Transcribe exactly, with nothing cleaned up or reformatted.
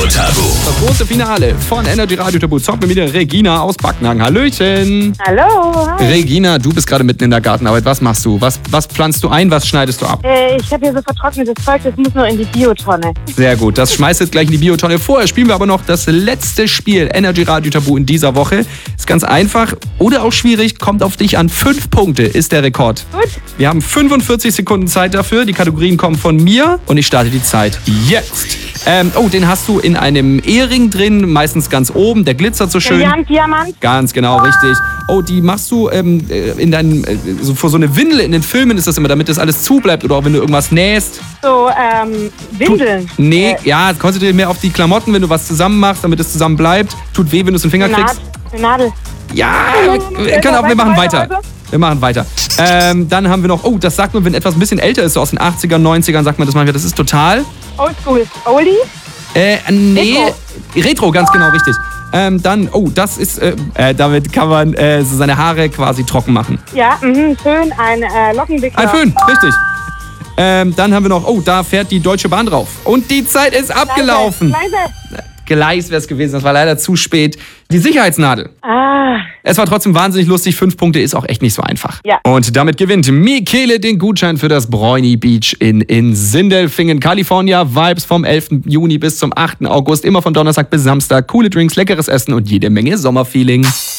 Bio-Tabu. Das große Finale von Energy Radio Tabu. Zocken mit der Regina aus Backnang. Hallöchen. Hallo. Hi. Regina, du bist gerade mitten in der Gartenarbeit. Was machst du? Was, was pflanzt du ein? Was schneidest du ab? Äh, ich habe hier so vertrocknetes Zeug, das muss nur in die Biotonne. Sehr gut. Das schmeißt jetzt gleich in die Biotonne. Vorher spielen wir aber noch das letzte Spiel Energy Radio Tabu in dieser Woche. Ist ganz einfach oder auch schwierig. Kommt auf dich an. Fünf Punkte ist der Rekord. Gut. Wir haben fünfundvierzig Sekunden Zeit dafür. Die Kategorien kommen von mir und ich starte die Zeit jetzt. Ähm, oh, den hast du in einem Ehering drin, meistens ganz oben. Der glitzert so schön. Diamant, Diamant. Ganz genau, richtig. Oh, die machst du ähm, in deinen, äh, so vor so eine Windel in den Filmen ist das immer, damit das alles zubleibt oder auch wenn du irgendwas nähst. So, ähm, Windeln. Tut, nee, Äh, ja, konzentriere dich mehr auf die Klamotten, wenn du was zusammen machst, damit es zusammen bleibt. Tut weh, wenn du es in den Finger Eine kriegst. Nadel. Eine Nadel. Ja, wir, wir, können auch, wir machen weiter. Wir machen weiter. Ähm, dann haben wir noch, oh, das sagt man, wenn etwas ein bisschen älter ist, so aus den achtzigern, neunzigern, sagt man das manchmal, das ist total. Oldschool. Oldie? Äh, nee. Retro. Retro, ganz genau, richtig. Ähm, dann, oh, das ist, äh, äh, damit kann man äh, so seine Haare quasi trocken machen. Ja, mhm, Föhn, ein äh, Lockenwickler. Ein Föhn, richtig. Ähm, dann haben wir noch, oh, da fährt die Deutsche Bahn drauf. Und die Zeit ist abgelaufen. Leise, leise. Gleis wäre es gewesen, das war leider zu spät. Die Sicherheitsnadel. Ah, Es war trotzdem wahnsinnig lustig. Fünf Punkte ist auch echt nicht so einfach. Ja. Und damit gewinnt Michele den Gutschein für das Bräuni Beach in, in Sindelfingen, California. Vibes vom elften Juni bis zum achten August. Immer von Donnerstag bis Samstag. Coole Drinks, leckeres Essen und jede Menge Sommerfeeling.